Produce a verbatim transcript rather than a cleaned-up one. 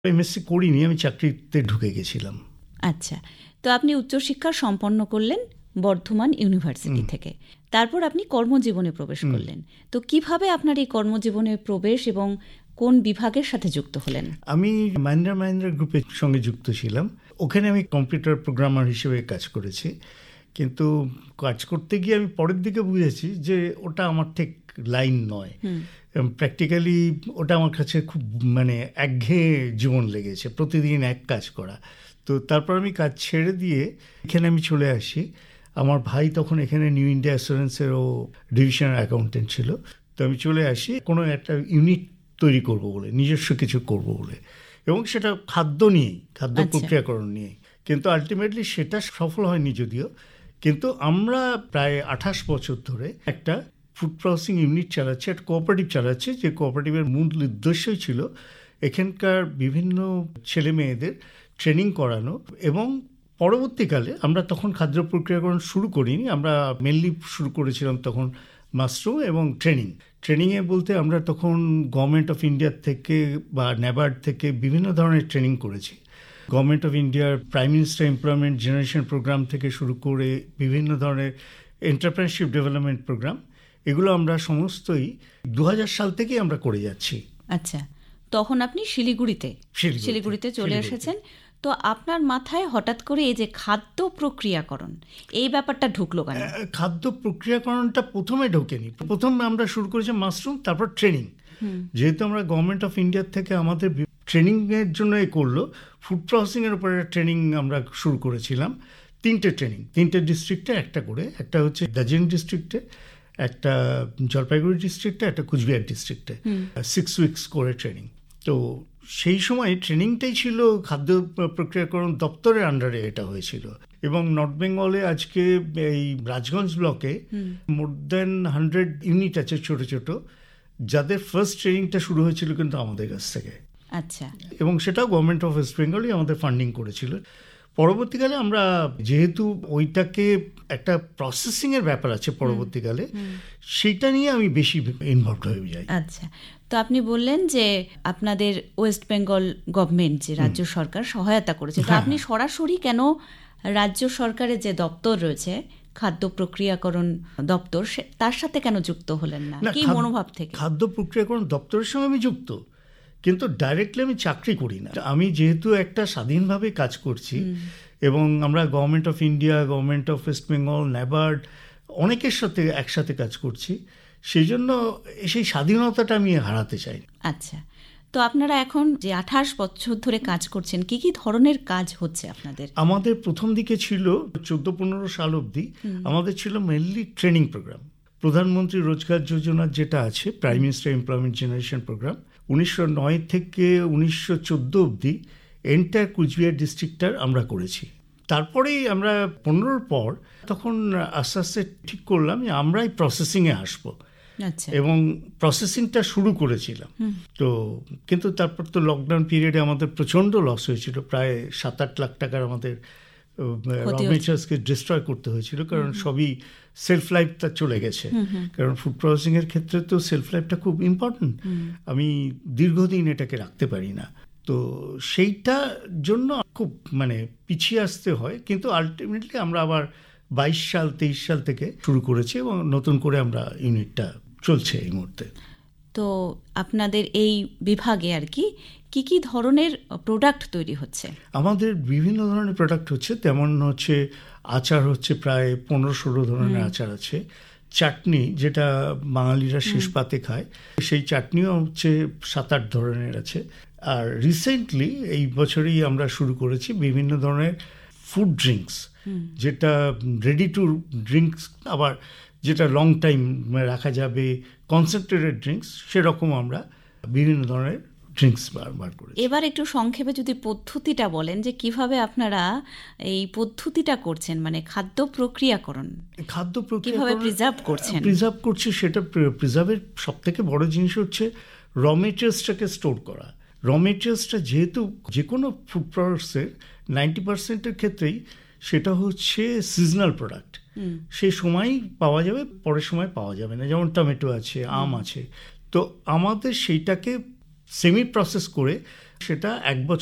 MSc করিনি, আমি চাকরিতে ঢুকে গেছিলাম। আচ্ছা, তো আপনি উচ্চশিক্ষা সম্পন্ন করলেন বর্ধমান ইউনিভার্সিটি থেকে, তারপর আপনি কর্মজীবনে প্রবেশ করলেন। তো কিভাবে আপনার এই কর্মজীবনে প্রবেশ এবং কোন বিভাগের সাথে যুক্ত হলেন? আমি মাহিন্দ্রা মাহিন্দ্রা গ্রুপের সঙ্গে যুক্ত ছিলাম। ওখানে আমি কম্পিউটার প্রোগ্রামার হিসেবে কাজ করেছি, কিন্তু কাজ করতে গিয়ে আমি পরের দিকে বুঝেছি যে ওটা আমার ঠিক লাইন নয়। প্র্যাকটিক্যালি ওটা আমার কাছে খুব মানে একঘেয়ে জীবন লেগেছে, প্রতিদিন এক কাজ করা। তো তারপর আমি কাজ ছেড়ে দিয়ে এখানে আমি চলে আসি। আমার ভাই তখন এখানে নিউ ইন্ডিয়া অ্যাসুরেন্সের ও ডিভিশনাল অ্যাকাউন্টেন্ট ছিল। তো আমি চলে আসি কোনো একটা ইউনিট তৈরি করব বলে, নিজস্ব কিছু করব বলে, এবং সেটা খাদ্য নিয়েই, খাদ্য প্রক্রিয়াকরণ নিয়েই। কিন্তু আলটিমেটলি সেটা সফল হয়নি যদিও। কিন্তু আমরা প্রায় আঠাশ বছর ধরে একটা ফুড প্রসেসিং ইউনিট চালাচ্ছি, একটা কোঅপারেটিভ চালাচ্ছি, যে কোঅপারেটিভের মূল উদ্দেশ্যই ছিল এখানকার বিভিন্ন ছেলে মেয়েদের ট্রেনিং করানো। এবং পরবর্তীকালে আমরা তখন খাদ্য প্রক্রিয়াকরণ শুরু করিনি, আমরা মেনলি শুরু করেছিলাম তখন মাশরুম এবং ট্রেনিং। ট্রেনিংয়ে বলতে আমরা তখন গভর্নমেন্ট অফ ইন্ডিয়ার থেকে বা ন্যাবার্ড থেকে বিভিন্ন ধরনের ট্রেনিং করেছি। গভর্নমেন্ট অফ ইন্ডিয়ার prime minister employment generation programme থেকে শুরু করে বিভিন্ন ধরনের এন্টারপ্রেনারশিপ ডেভেলপমেন্ট প্রোগ্রাম, এগুলো আমরা সমস্তই দু হাজার সাল থেকেই আমরা করে যাচ্ছি। আচ্ছা, তখন আপনি শিলিগুড়িতে শিলিগুড়িতে চলে এসেছেন। তো আপনার মাথায় হঠাৎ করে এই যে খাদ্য প্রক্রিয়াকরণ, এই ব্যাপারটা ঢুকলো কেন? খাদ্য প্রক্রিয়াকরণটা প্রথমে ঢোকেনি। প্রথম আমরা শুরু করেছি মাশরুম, তারপর ট্রেনিং। যেহেতু আমরা গভর্নমেন্ট অফ ইন্ডিয়ার থেকে আমাদের ট্রেনিংয়ের জন্য এ করলো, ফুড প্রসেসিংয়ের উপরে ট্রেনিং আমরা শুরু করেছিলাম। তিনটে ট্রেনিং, তিনটে ডিস্ট্রিক্টে একটা করে, একটা হচ্ছে দার্জিলিং ডিস্ট্রিক্টে, একটা জলপাইগুড়ি ডিস্ট্রিক্টে, একটা কুচবিহার ডিস্ট্রিক্টে, সিক্স উইকস করে ট্রেনিং। তো সেই সময় ট্রেনিংটাই ছিল খাদ্য প্রক্রিয়াকরণ দপ্তরের আন্ডারে এটা হয়েছিল। এবং নর্থ বেঙ্গলে আজকে এই রাজগঞ্জ ব্লকে মোর দেন হান্ড্রেড ইউনিট আছে ছোট ছোট, যাদের ফার্স্ট ট্রেনিংটা শুরু হয়েছিল কিন্তু আমাদের কাছ থেকে। আচ্ছা, এবং সেটাও গভর্নমেন্ট অফ ওয়েস্ট বেঙ্গলই আমাদের ফান্ডিং করেছিল। পরবর্তীকালে আমরা যেহেতু ওইটাকে একটা প্রসেসিংয়ের ব্যাপার আছে পরবর্তীকালে, সেইটা নিয়ে আমি বেশি ইনভলভড হয়ে যাই। আচ্ছা, তো আপনি বললেন যে আপনাদের ওয়েস্ট বেঙ্গল গভর্নমেন্ট, যে রাজ্য সরকার সহায়তা করেছে, তো আপনি সরাসরি কেন রাজ্য সরকারের যে দপ্তর রয়েছে খাদ্য প্রক্রিয়াকরণ দপ্তর, তার সাথে কেন যুক্ত হলেন না? কি মনোভাব থেকে? খাদ্য প্রক্রিয়াকরণ দপ্তরের সঙ্গে আমি যুক্ত, কিন্তু ডাইরেক্টলি আমি চাকরি করি না। আমি যেহেতু একটা স্বাধীনভাবে কাজ করছি, এবং আমরা government of India, government of West Bengal, NABARD অনেকের সাথে একসাথে কাজ করছি, সেই জন্য সেই স্বাধীনতাটা আমি হারাতে চাই। আচ্ছা, তো আপনারা এখন যে আঠাশ বছর ধরে কাজ করছেন, কি কি ধরনের কাজ হচ্ছে আপনাদের? আমাদের প্রথম দিকে ছিল চোদ্দ পনেরো সাল অবধি আমাদের ছিল মেনলি ট্রেনিং প্রোগ্রাম। প্রধানমন্ত্রী রোজগার যোজনার যেটা আছে, prime minister employment generation programme, উনিশশো নয় থেকে উনিশশো চোদ্দো অবধি এন্টায়ার কুচবিহার ডিস্ট্রিক্টটার আমরা করেছি। তারপরেই আমরা পনেরোর পর তখন আস্তে আস্তে ঠিক করলাম যে আমরাই প্রসেসিংয়ে আসবো। আচ্ছা, এবং প্রসেসিংটা শুরু করেছিলাম। তো কিন্তু তারপর তো লকডাউন পিরিয়ডে আমাদের প্রচণ্ড লস হয়েছিল, প্রায় সাত আট লাখ টাকার আমাদের র মেটেরিয়ালসকে ডিস্ট্রয় করতে হয়েছিল, কারণ সবই সেলফ লাইফটা চলে গেছে। কারণ ফুড প্রসেসিংয়ের ক্ষেত্রে তো সেলফ লাইফটা খুব ইম্পর্টেন্ট, আমি দীর্ঘদিন এটাকে রাখতে পারি না। তো সেইটার জন্য খুব মানে পিছিয়ে আসতে হয়। কিন্তু আলটিমেটলি আমরা আবার বাইশ সাল তেইশ সাল থেকে শুরু করেছি, এবং নতুন করে আমরা ইউনিটটা চলছে এই মুহূর্তে। তো আপনাদের এই বিভাগে আর কি কি কি ধরনের প্রোডাক্ট তৈরি হচ্ছে? আমাদের বিভিন্ন ধরনের প্রোডাক্ট হচ্ছে, তেমন হচ্ছে আচার হচ্ছে প্রায় পনেরো ষোলো ধরনের আচার আছে। চাটনি, যেটা বাঙালিরা শেষ পাতে খায়, সেই চাটনিও হচ্ছে সাত আট ধরনের আছে। আর রিসেন্টলি এই বছরই আমরা শুরু করেছি বিভিন্ন ধরনের ফুড ড্রিঙ্কস, যেটা রেডি টু ড্রিঙ্কস, আবার যেটা লং টাইম রাখা যাবে, কনসেন্ট্রেটেড ড্রিঙ্কস, সেরকম আমরা বিভিন্ন ধরনের ড্রিঙ্কস বার করেছি। এবার একটু সংক্ষেপে যদি পদ্ধতিটা বলেন যে কিভাবে আপনারা এই পদ্ধতিটা করছেন, মানে খাদ্য প্রক্রিয়াকরণ, খাদ্য প্রক্রিয়া কিভাবে প্রিজার্ভ করছেন? প্রিজার্ভ করছি, সেটা প্রিজার্ভের সব থেকে বড় জিনিস হচ্ছে র মেটেরিয়ালসটাকে স্টোর করা। র মেটেরিয়ালসটা যেহেতু যে কোনো ফুড প্রোডাক্টসের নাইনটি পার্সেন্টের ক্ষেত্রেই সেটা হচ্ছে সিজনাল প্রোডাক্ট, সে সময় পাওয়া যাবে, পরের সময় পাওয়া যাবে না। যেমন টমেটো আছে, আম আছে। তো আমাদের সেইটাকে সেমি প্রসেস করে সেটা এক বছর